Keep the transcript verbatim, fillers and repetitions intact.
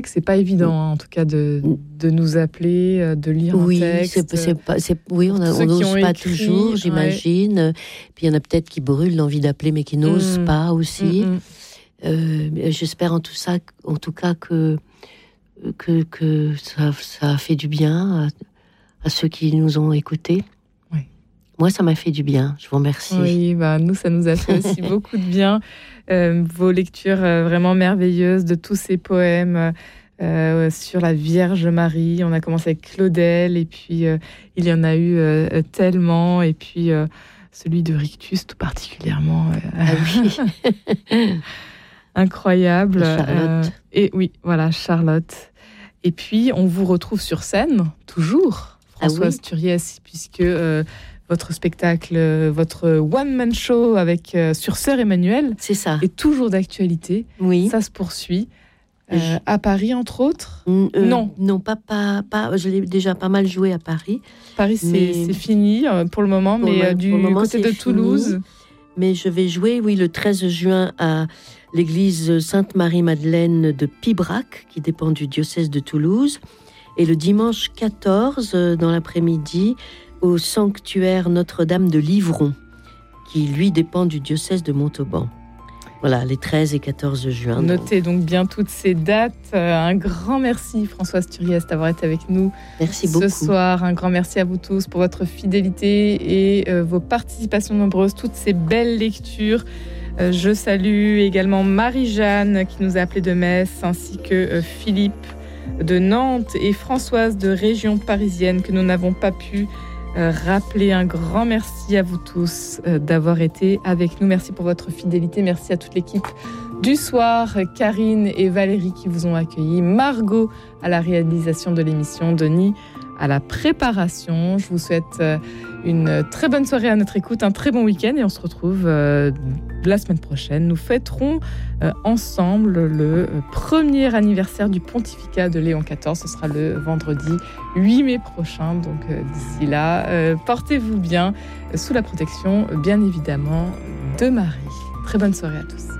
que c'est pas évident, hein, en tout cas, de, de nous appeler, de lire oui, un texte. C'est, c'est pas, c'est, oui, on n'ose pas écrit, toujours, j'imagine. Ouais. Puis il y en a peut-être qui brûlent l'envie d'appeler, mais qui n'osent mmh. pas aussi. Mmh. Euh, j'espère en tout, ça, en tout cas que, que, que ça, ça a fait du bien à, à ceux qui nous ont écoutés. Oui. Moi, ça m'a fait du bien. Je vous remercie. Oui, bah, nous, ça nous a fait aussi beaucoup de bien. Euh, vos lectures euh, vraiment merveilleuses de tous ces poèmes euh, sur la Vierge Marie. On a commencé avec Claudel, et puis euh, il y en a eu euh, tellement, et puis euh, celui de Rictus tout particulièrement. Euh, ah oui. Incroyable. Charlotte. Euh, et oui, voilà, Charlotte. Et puis, on vous retrouve sur scène, toujours, Françoise ah oui. Turiès, puisque... Euh, votre spectacle, votre one-man show avec euh, sur Sœur Emmanuelle, c'est ça, est toujours d'actualité. Oui, ça se poursuit euh, je... à Paris entre autres. Euh, non, non, pas, pas, pas. Je l'ai déjà pas mal joué à Paris. Paris, c'est, mais... c'est fini euh, pour le moment, pour mais le, euh, du moment, côté de Toulouse. Fini. Mais je vais jouer, oui, le treize juin à l'église Sainte-Marie-Madeleine de Pibrac, qui dépend du diocèse de Toulouse, et le dimanche quatorze dans l'après-midi au sanctuaire Notre-Dame de Livron, qui lui dépend du diocèse de Montauban. Voilà, les treize et quatorze juin. Notez donc bien toutes ces dates. Un grand merci, Françoise Turiès, d'avoir été avec nous merci ce beaucoup. soir. Un grand merci à vous tous pour votre fidélité et euh, vos participations nombreuses, toutes ces belles lectures. Euh, je salue également Marie-Jeanne, qui nous a appelé de Metz, ainsi que euh, Philippe de Nantes et Françoise de région parisienne, que nous n'avons pas pu Euh, rappeler. Un grand merci à vous tous euh, d'avoir été avec nous. Merci pour votre fidélité. Merci à toute l'équipe du soir, Karine et Valérie qui vous ont accueillis, Margot à la réalisation de l'émission, Denis à la préparation. Je vous souhaite euh, une très bonne soirée à notre écoute, un très bon week-end, et on se retrouve euh, la semaine prochaine. Nous fêterons euh, ensemble le euh, premier anniversaire du pontificat de Léon quatorze. Ce sera le vendredi huit mai prochain. Donc euh, d'ici là, euh, portez-vous bien, euh, sous la protection, bien évidemment, de Marie. Très bonne soirée à tous.